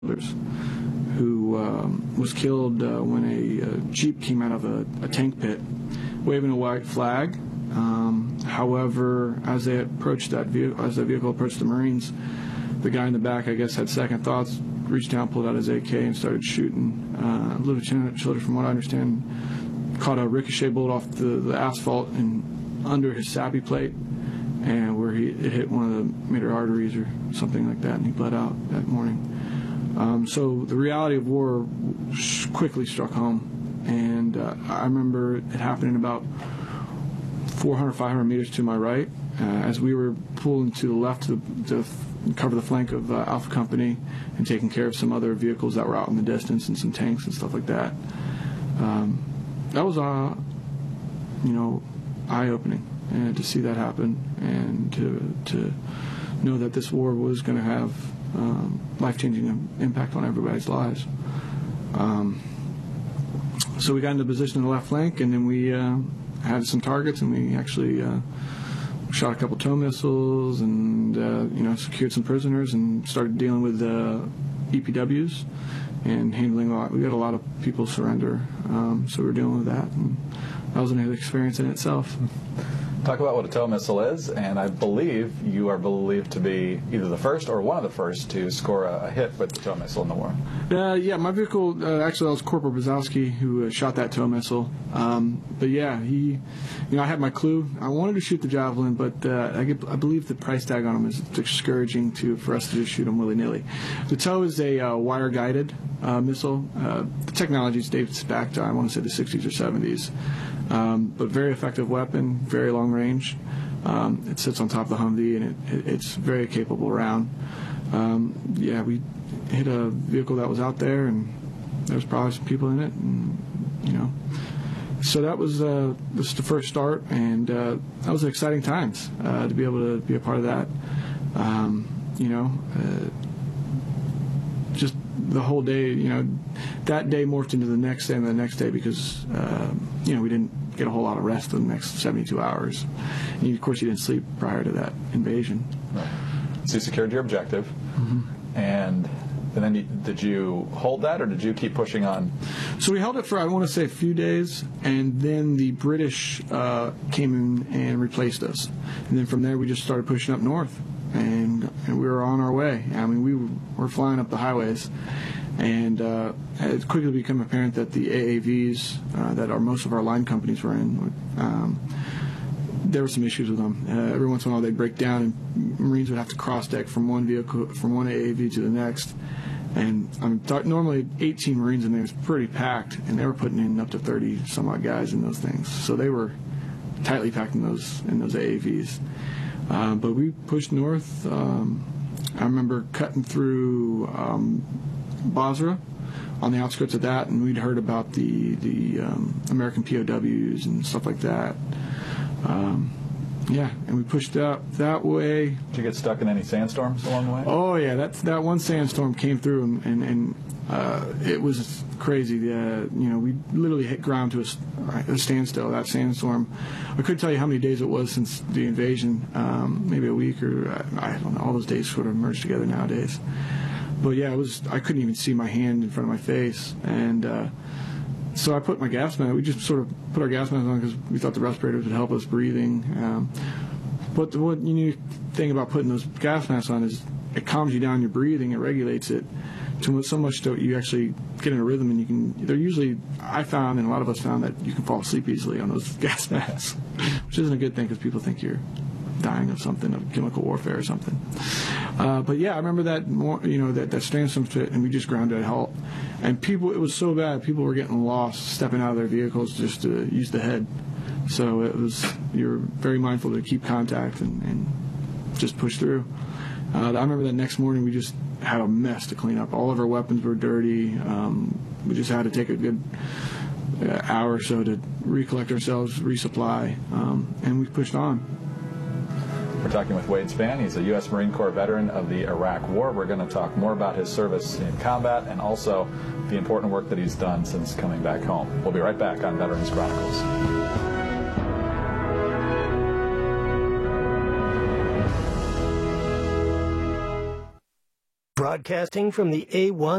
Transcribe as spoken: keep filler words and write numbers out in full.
who um, was killed uh, when a, a Jeep came out of a, a tank pit waving a white flag. Um, however, as they approached that vehicle, as the vehicle approached the Marines, the guy in the back, I guess, had second thoughts, reached down, pulled out his A K, and started shooting. Uh, Lieutenant Schiller, from what I understand, caught a ricochet bullet off the, the asphalt and under his sappy plate, and where he it hit one of the major arteries or something like that, and he bled out that morning. Um, so the reality of war quickly struck home, and uh, I remember it happening about four hundred, five hundred meters to my right, uh, as we were pulling to the left to, to cover the flank of uh, Alpha Company and taking care of some other vehicles that were out in the distance and some tanks and stuff like that. Um, that was, uh, you know, eye-opening, and to see that happen and to to know that this war was going to have um, life-changing impact on everybody's lives. Um, so we got into position in the left flank, and then we uh, had some targets, and we actually uh, shot a couple tow missiles and, uh, you know, secured some prisoners and started dealing with uh, E P Ws and handling a lot. We got a lot of people surrender, um, so we were dealing with that, and that was an experience in itself. Talk about what a tow missile is, and I believe you are believed to be either the first or one of the first to score a, a hit with the tow missile in the war. Uh, yeah, my vehicle, uh, actually that was Corporal Brzezowski who uh, shot that tow missile. Um, but yeah, he, you know, I had my clue. I wanted to shoot the Javelin, but uh, I, get, I believe the price tag on them is discouraging to for us to just shoot them willy-nilly. The tow is a uh, wire-guided uh, missile. Uh, the technology dates back to, I want to say, the sixties or seventies. Um, but very effective weapon, very long range. Um, it sits on top of the Humvee, and it, it, it's very capable round. Um, yeah, we hit a vehicle that was out there, and there was probably some people in it, and you know. So that was uh, this was the first start, and uh, that was exciting times uh, to be able to be a part of that. Um, you know, uh, just the whole day. You know, that day morphed into the next day and the next day because uh, you know we didn't get a whole lot of rest for the next seventy-two hours. And you, of course, you didn't sleep prior to that invasion. Right. So you secured your objective, mm-hmm. and and then you, did you hold that, or did you keep pushing on? So we held it for, I want to say, a few days, and then the British uh, came in and replaced us. And then from there, we just started pushing up north, and, and we were on our way. I mean, we were flying up the highways. And uh, it quickly became apparent that the A A Vs uh, that our, most of our line companies were in, um, there were some issues with them. Uh, every once in a while they'd break down, and Marines would have to cross deck from one vehicle, from one A A V to the next. And I mean, th- normally eighteen Marines in there is pretty packed, and they were putting in up to thirty some odd guys in those things. So they were tightly packed in those in those A A Vs. Uh, but we pushed north. Um, I remember cutting through Um, Basra, on the outskirts of that, and we'd heard about the the um, American P O Ws and stuff like that. Um, yeah, and we pushed out that way. Did you get stuck in any sandstorms along the way? Oh yeah, that's that one sandstorm came through, and and, and uh, it was crazy. Uh, you know, we literally hit ground to a, a standstill. That sandstorm. I couldn't tell you how many days it was since the invasion. Um, maybe a week, or I don't know. All those days sort of merged together nowadays. But yeah, it was. I couldn't even see my hand in front of my face, and uh, so I put my gas mask. We just sort of put our gas mask on because we thought the respirators would help us breathing. Um, but the what unique thing about putting those gas masks on is it calms you down your breathing. It regulates it to so much that you actually get in a rhythm, and you can. They're usually, I found, and a lot of us found, that you can fall asleep easily on those gas masks, which isn't a good thing because people think you're dying of something, of chemical warfare or something. Uh, but yeah, I remember that, more, you know, that, that sandstorm hit, and we just ground to a halt. And people, it was so bad, people were getting lost, stepping out of their vehicles just to use the head. So it was, you're very mindful to keep contact and, and just push through. Uh, I remember that next morning we just had a mess to clean up. All of our weapons were dirty. Um, we just had to take a good uh, hour or so to recollect ourselves, resupply, um, and we pushed on. We're talking with Wade Spann. He's a U S Marine Corps veteran of the Iraq War. We're going to talk more about his service in combat and also the important work that he's done since coming back home. We'll be right back on Veterans Chronicles. Broadcasting from the A one